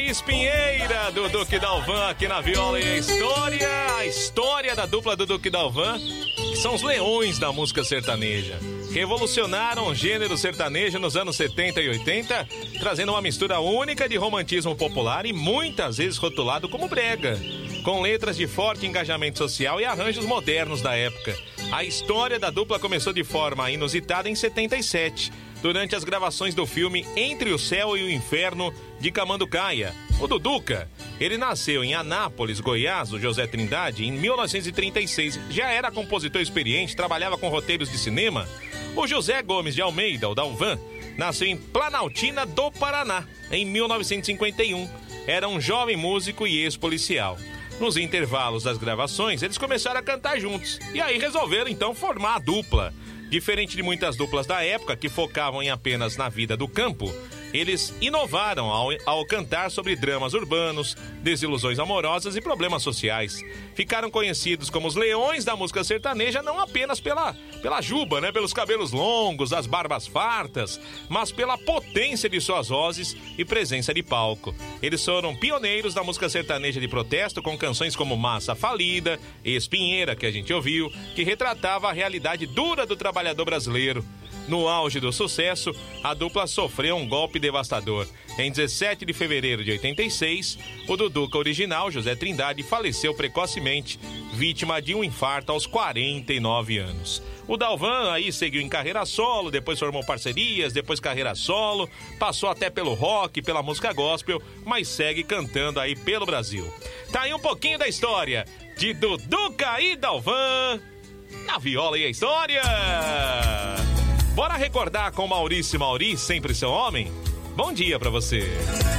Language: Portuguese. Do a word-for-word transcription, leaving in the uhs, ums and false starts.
Espinheira, do Duque Dalvan aqui na viola. E a história, a história da dupla do Duque Dalvan, que são os leões da música sertaneja. Revolucionaram o gênero sertanejo nos anos setenta e oitenta, trazendo uma mistura única de romantismo popular e muitas vezes rotulado como brega, com letras de forte engajamento social e arranjos modernos da época. A história da dupla começou de forma inusitada em setenta e sete, durante as gravações do filme Entre o Céu e o Inferno, de Camanducaia. O Duduca, ele nasceu em Anápolis, Goiás, o José Trindade, em mil novecentos e trinta e seis. Já era compositor experiente, trabalhava com roteiros de cinema. O José Gomes de Almeida, o Dalvan, nasceu em Planaltina do Paraná, em mil novecentos e cinquenta e um. Era um jovem músico e ex-policial. Nos intervalos das gravações, eles começaram a cantar juntos. E aí resolveram, então, formar a dupla. Diferente de muitas duplas da época, que focavam em apenas na vida do campo, eles inovaram ao, ao cantar sobre dramas urbanos, desilusões amorosas e problemas sociais. Ficaram conhecidos como os leões da música sertaneja, não apenas pela, pela juba, né, pelos cabelos longos, as barbas fartas, mas pela potência de suas vozes e presença de palco. Eles foram pioneiros da música sertaneja de protesto, com canções como Massa Falida, Espinheira, que a gente ouviu, que retratava a realidade dura do trabalhador brasileiro. No auge do sucesso, a dupla sofreu um golpe devastador. Em dezessete de fevereiro de oitenta e seis, o Duduca original, José Trindade, faleceu precocemente, vítima de um infarto aos quarenta e nove anos. O Dalvan aí seguiu em carreira solo, depois formou parcerias, depois carreira solo, passou até pelo rock, pela música gospel, mas segue cantando aí pelo Brasil. Tá aí um pouquinho da história de Duduca e Dalvan na viola e a história. Bora recordar com Maurício Mauri, sempre seu homem? Bom dia pra você.